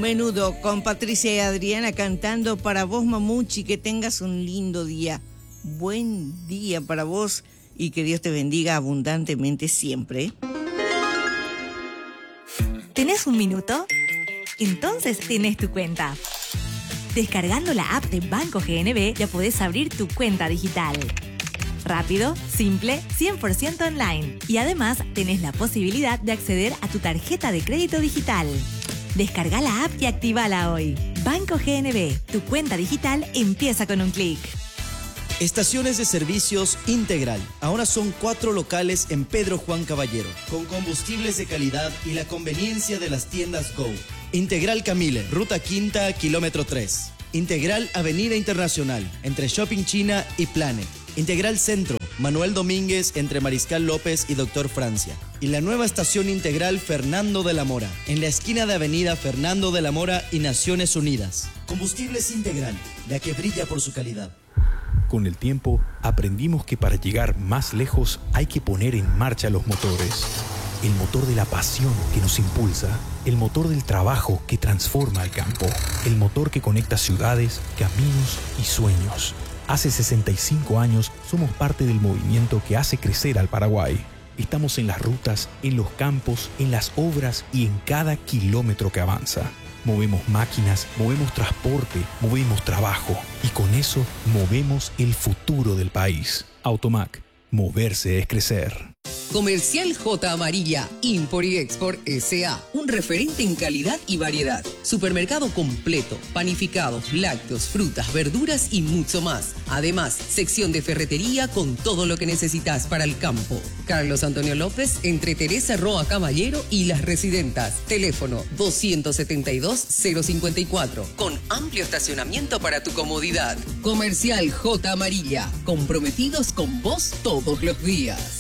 Menudo con Patricia y Adriana cantando para vos, Mamuchi. Que tengas un lindo día. Buen día para vos y que Dios te bendiga abundantemente siempre. ¿Tenés un minuto? Entonces tenés tu cuenta. Descargando la app de Banco GNB ya podés abrir tu cuenta digital. Rápido, simple, 100% online. Y además tenés la posibilidad de acceder a tu tarjeta de crédito digital. Descarga la app y actívala hoy. Banco GNB, tu cuenta digital empieza con un clic. Estaciones de servicios Integral. Ahora son 4 locales en Pedro Juan Caballero, con combustibles de calidad y la conveniencia de las tiendas Go. Integral Camile, Ruta Quinta, kilómetro 3. Integral Avenida Internacional, entre Shopping China y Planet. Integral Centro, Manuel Domínguez, entre Mariscal López y Doctor Francia. Y la nueva estación Integral Fernando de la Mora, en la esquina de Avenida Fernando de la Mora y Naciones Unidas. Combustibles Integral, la que brilla por su calidad. Con el tiempo, aprendimos que para llegar más lejos hay que poner en marcha los motores. El motor de la pasión que nos impulsa, el motor del trabajo que transforma al campo, el motor que conecta ciudades, caminos y sueños. Hace 65 años somos parte del movimiento que hace crecer al Paraguay. Estamos en las rutas, en los campos, en las obras y en cada kilómetro que avanza. Movemos máquinas, movemos transporte, movemos trabajo y con eso movemos el futuro del país. Automac, moverse es crecer. Comercial J Amarilla, Import y Export S.A. Un referente en calidad y variedad. Supermercado completo, panificados, lácteos, frutas, verduras y mucho más. Además, sección de ferretería con todo lo que necesitas para el campo. Carlos Antonio López, entre Teresa Roa Caballero y Las Residentas. Teléfono 272-054. Con amplio estacionamiento para tu comodidad. Comercial J Amarilla. Comprometidos con vos todos los días.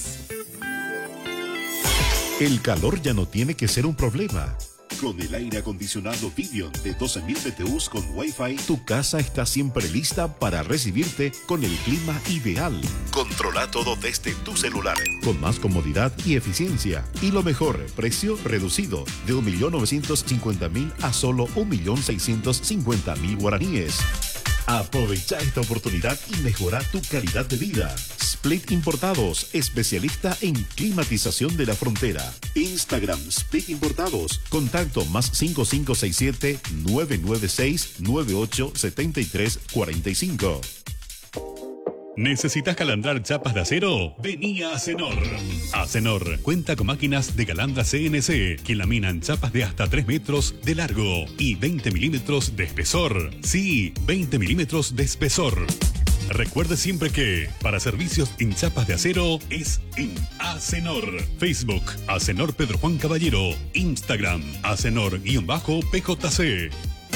El calor ya no tiene que ser un problema. Con el aire acondicionado Vidion de 12.000 BTUs con Wi-Fi, tu casa está siempre lista para recibirte con el clima ideal. Controla todo desde tu celular, con más comodidad y eficiencia. Y lo mejor, precio reducido, de 1.950.000 a solo 1.650.000 guaraníes. Aprovecha esta oportunidad y mejora tu calidad de vida. Split Importados, especialista en climatización de la frontera. Instagram Split Importados. Contacto más 5567-996-987345. ¿Necesitas calandrar chapas de acero? Vení a Acenor. Acenor cuenta con máquinas de calandra CNC que laminan chapas de hasta 3 metros de largo y 20 milímetros de espesor. Sí, 20 milímetros de espesor. Recuerde siempre que para servicios en chapas de acero es en Acenor. Facebook, Acenor Pedro Juan Caballero. Instagram, Acenor_PJC.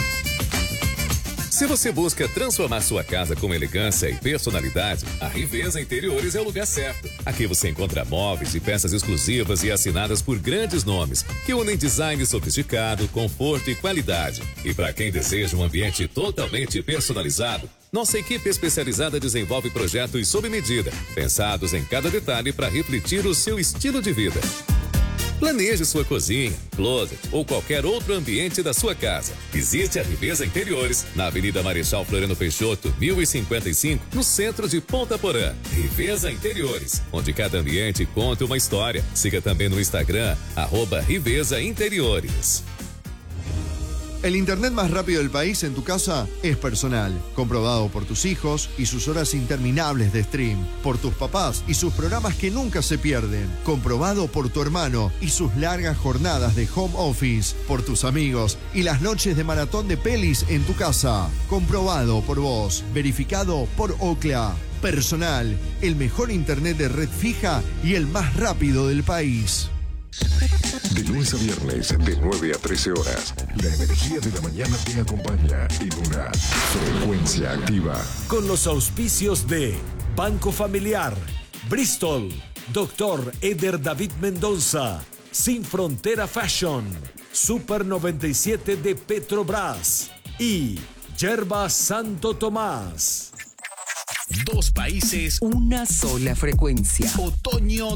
Se você busca transformar sua casa com elegância e personalidade, a Riveza Interiores é o lugar certo. Aqui você encontra móveis e peças exclusivas e assinadas por grandes nomes, que unem design sofisticado, conforto e qualidade. E para quem deseja um ambiente totalmente personalizado, nossa equipe especializada desenvolve projetos sob medida, pensados em cada detalhe para refletir o seu estilo de vida. Planeje sua cozinha, closet ou qualquer outro ambiente da sua casa. Visite a Riveza Interiores, na Avenida Marechal Floriano Peixoto, 1055, no centro de Ponta Porã. Riveza Interiores, onde cada ambiente conta uma história. Siga também no Instagram, @Riveza Interiores. El internet más rápido del país en tu casa es Personal, comprobado por tus hijos y sus horas interminables de stream, por tus papás y sus programas que nunca se pierden, comprobado por tu hermano y sus largas jornadas de home office, por tus amigos y las noches de maratón de pelis en tu casa, comprobado por vos, verificado por Ookla. Personal, el mejor internet de red fija y el más rápido del país. De lunes a viernes, de 9 a 13 horas, la energía de la mañana te acompaña en una frecuencia activa. Con los auspicios de Banco Familiar, Bristol, Dr. Eder David Mendoza, Sin Frontera Fashion, Super 97 de Petrobras y Yerba Santo Tomás. 2 países, una sola frecuencia. Otoño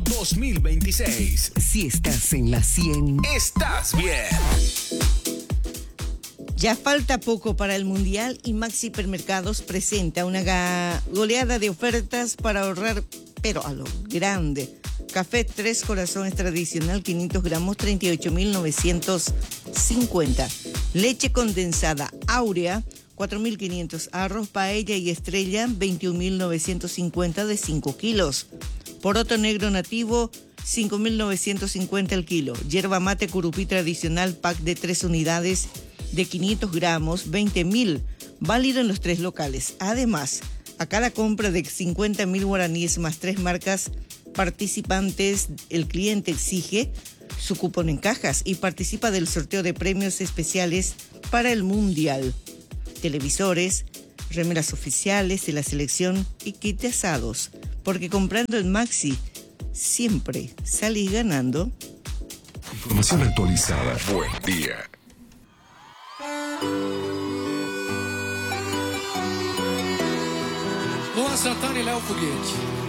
2026. Si estás en la 100, estás bien. Ya falta poco para el Mundial y Maxi Hipermercados presenta una goleada de ofertas para ahorrar, pero a lo grande. Café Tres Corazones tradicional, 500 gramos, 38.950. Leche condensada Áurea, 4.500. Arroz paella y estrella, 21.950 de 5 kilos. Poroto negro nativo, 5.950 el kilo. Yerba mate curupí tradicional, pack de 3 unidades de 500 gramos, 20.000. Válido en los 3 locales. Además, a cada compra de 50.000 guaraníes más 3 marcas participantes, el cliente exige su cupón en cajas y participa del sorteo de premios especiales para el Mundial. Televisores, remeras oficiales de la selección y kit de asados. Porque comprando en Maxi, siempre salís ganando. Información actualizada. Buen día. Luan Santana e Léo Foguete.